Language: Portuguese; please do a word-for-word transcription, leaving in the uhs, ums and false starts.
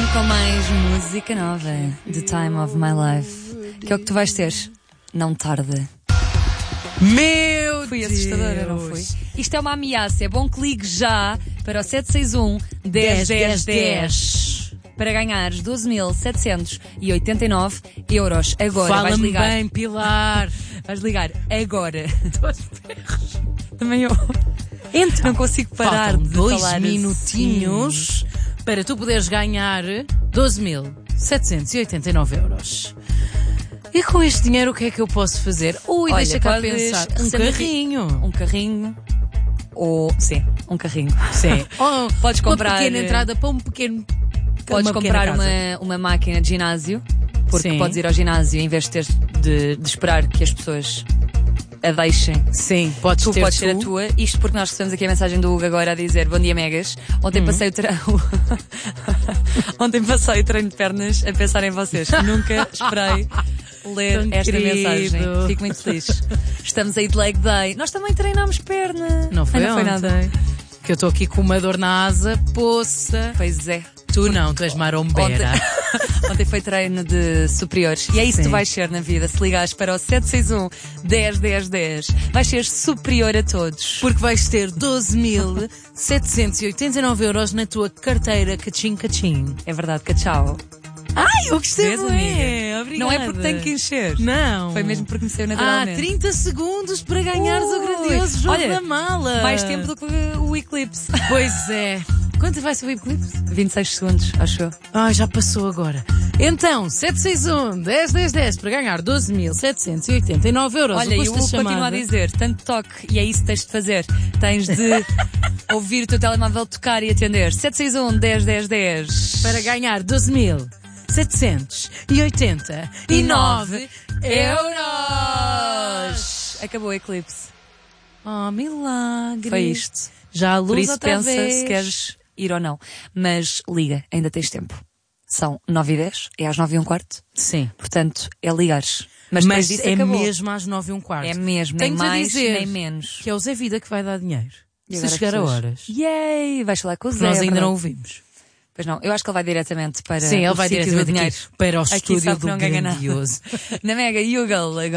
com mais música nova, The Time of My Life. Que é o que tu vais ter. Não tarde. Meu Fui Deus. assustadora, não fui? Isto é uma ameaça. É bom que ligue já para o sete seis um, dez, dez, dez para ganhares doze mil setecentos e oitenta e nove euros. Agora vais Fala-me ligar. bem, Pilar. Vais ligar agora. Dois berros. Também eu. Então, Não consigo parar faltam de dois falar minutinhos assim. para tu poderes ganhar doze mil setecentos e oitenta e nove euros. E com este dinheiro o que é que eu posso fazer? Ui, Olha, deixa cá podes pensar. Um receber- carrinho. Um carrinho. Ou, sim, um carrinho. Sim. Oh, Podes comprar- uma pequena entrada para um pequeno... Podes uma pequena comprar casa. uma, uma máquina de ginásio, porque Sim. podes ir ao ginásio em vez de, ter, de, de esperar que as pessoas a deixem. Sim, podes Tu ter podes tu. ter a tua, isto porque nós recebemos aqui a mensagem do Hugo agora a dizer bom dia megas, ontem passei o treino ontem passei o treino de pernas a pensar em vocês, nunca esperei ler Tão esta querido. mensagem, fico muito feliz. Estamos aí de leg day, nós também treinamos perna. Não foi Ai, não foi ontem. nada. Que eu estou aqui com uma dor na asa, poça. Pois é. Tu não, tu és marombeira. Ontem, ontem foi treino de superiores. E é isso que tu Sim. vais ser na vida. Se ligares para o sete seis um, dez, dez, dez, vais ser superior a todos. Porque vais ter doze mil setecentos e oitenta e nove euros na tua carteira cachim-cachim. É verdade, que tchau. Ai, eu gostei, Vês, bué. amiga? Obrigada. Não é porque tenho que encher. Não. Foi mesmo porque me saiu Há naturalmente. trinta segundos para ganhares o Ui. grandioso jogo Olha, da mala. Mais tempo do que o eclipse. Pois é. Quanto vai ser o eclipse? vinte e seis segundos, acho eu. Ai, já passou agora. Então, sete seis um, dez, dez, dez para ganhar doze mil setecentos e oitenta e nove euros. Olha, o e custo o Hugo da continua a chamada. dizer, tanto toque, e é isso que tens de fazer. Tens de ouvir o teu telemóvel tocar e atender. sete seis um, dez, dez, dez. Para ganhar doze mil setecentos e oitenta e nove euros. Acabou o eclipse. Oh, milagre. Foi isto. Já a luz Por isso outra pensa vez. se queres ir ou não. Mas liga, ainda tens tempo. São nove e dez, é às nove e um quarto. Sim. Portanto, é ligares. Mas, depois Mas disso é acabou. mesmo às nove e um quarto. É mesmo, nem Tenho-te a mais, dizer nem menos. que é o Zé Vida que vai dar dinheiro. E Se agora chegar as a pessoas- horas. Yay! Vais falar com o Zé. Nós é ainda não verdade. ouvimos. Pois não, eu acho que ele vai diretamente para Sim, ele o vai sítio do diretamente dinheiro. aqui para o Aqui estúdio sabe que do não ganha nada. grandioso. Na Mega Yugal agora.